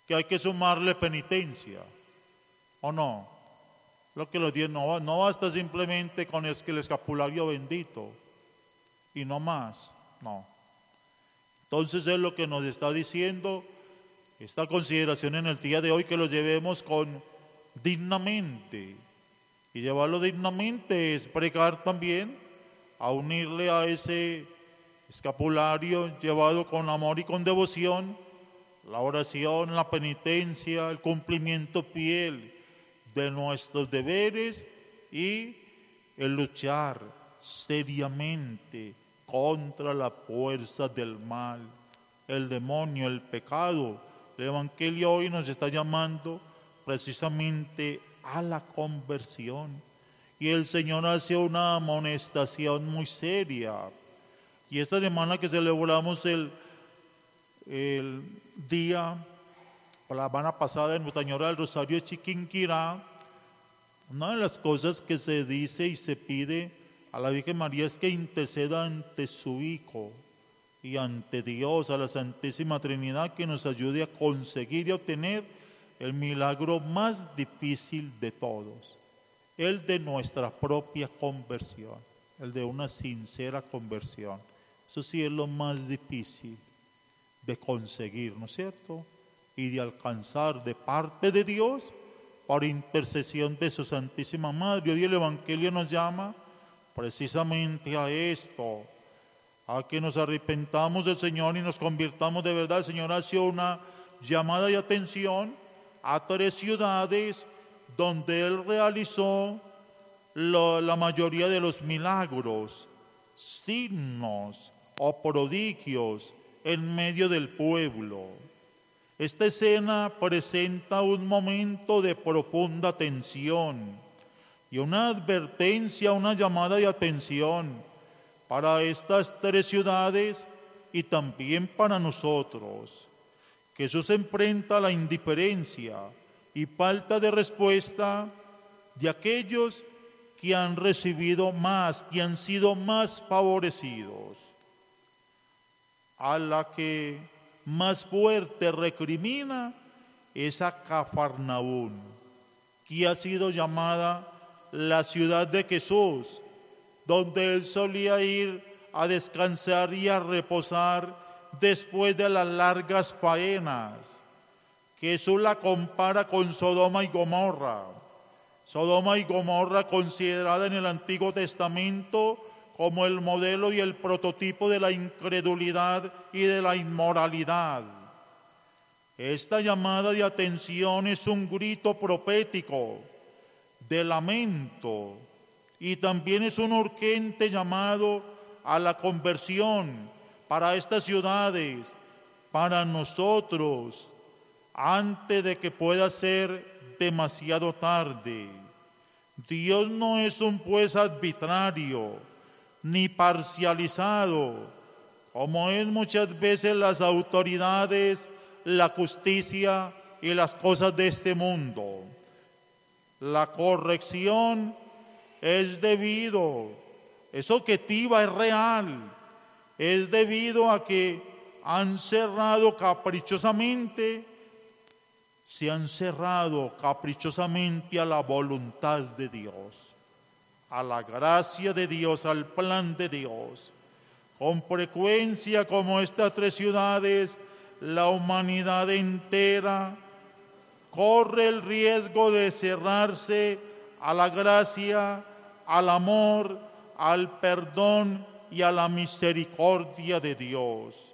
que hay que sumarle penitencia, ¿o no? Lo que los 10 no basta simplemente con el escapulario bendito y no más, no. Entonces es lo que nos está diciendo esta consideración en el día de hoy, que lo llevemos con dignamente. Y llevarlo dignamente es pregar también, a unirle a ese escapulario llevado con amor y con devoción, la oración, la penitencia, el cumplimiento fiel de nuestros deberes y el luchar seriamente contra la fuerza del mal, el demonio, el pecado. El Evangelio hoy nos está llamando precisamente a la conversión. Y el Señor hace una amonestación muy seria. Y esta semana que celebramos el día, la semana pasada, en Nuestra Señora del Rosario de Chiquinquirá, una de las cosas que se dice y se pide a la Virgen María es que interceda ante su Hijo y ante Dios, a la Santísima Trinidad, que nos ayude a conseguir y obtener el milagro más difícil de todos, el de nuestra propia conversión, el de una sincera conversión. Eso sí es lo más difícil de conseguir, ¿no es cierto? Y de alcanzar de parte de Dios por intercesión de su Santísima Madre. Hoy el Evangelio nos llama precisamente a esto, a que nos arrepentamos del Señor y nos convirtamos de verdad. El Señor hace una llamada de atención a 3 ciudades donde Él realizó la mayoría de los milagros, signos o prodigios en medio del pueblo. Esta escena presenta un momento de profunda tensión y una advertencia, una llamada de atención para estas 3 ciudades y también para nosotros. Jesús enfrenta la indiferencia y falta de respuesta de aquellos que han recibido más, que han sido más favorecidos. A la que más fuerte recrimina es a Cafarnaún, que ha sido llamada la ciudad de Jesús, donde él solía ir a descansar y a reposar después de las largas faenas. Jesús la compara con Sodoma y Gomorra. Sodoma y Gomorra, considerada en el Antiguo Testamento como el modelo y el prototipo de la incredulidad y de la inmoralidad. Esta llamada de atención es un grito profético de lamento y también es un urgente llamado a la conversión para estas ciudades, para nosotros, antes de que pueda ser demasiado tarde. Dios no es un juez arbitrario ni parcializado, como es muchas veces las autoridades, la justicia y las cosas de este mundo. La corrección es objetiva, es real, es debido a que han cerrado caprichosamente, se han cerrado caprichosamente a la voluntad de Dios, a la gracia de Dios, al plan de Dios. Con frecuencia, como estas 3 ciudades, la humanidad entera corre el riesgo de cerrarse a la gracia, al amor, al perdón y a la misericordia de Dios.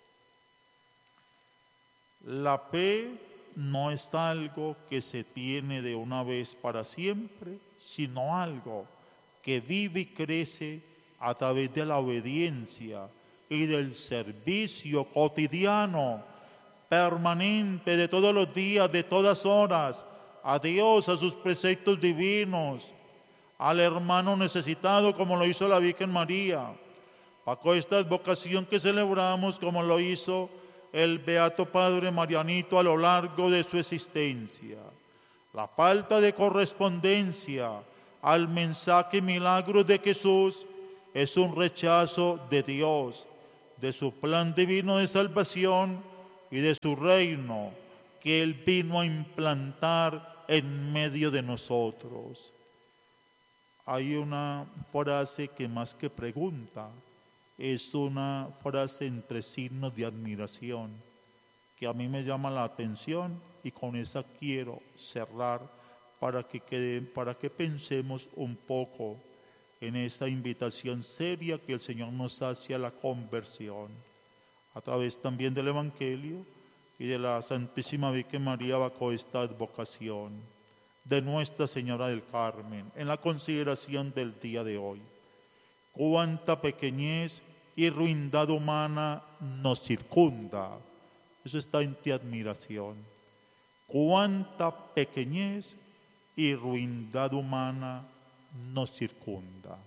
La fe no es algo que se tiene de una vez para siempre, sino algo que vive y crece a través de la obediencia y del servicio cotidiano, permanente, de todos los días, de todas horas, a Dios, a sus preceptos divinos, al hermano necesitado, como lo hizo la Virgen María, bajo esta vocación que celebramos, como lo hizo el Beato Padre Marianito a lo largo de su existencia. La falta de correspondencia al mensaje y milagros de Jesús es un rechazo de Dios, de su plan divino de salvación y de su reino, que Él vino a implantar en medio de nosotros. Hay una frase que más que pregunta, es una frase entre signos de admiración, que a mí me llama la atención y con esa quiero cerrar para que pensemos un poco en esta invitación seria que el Señor nos hace a la conversión, a través también del Evangelio y de la Santísima Virgen María bajo esta advocación de Nuestra Señora del Carmen, en la consideración del día de hoy. Cuánta pequeñez y ruindad humana nos circunda. Eso está en ti admiración. Cuánta pequeñez y ruindad humana nos circunda.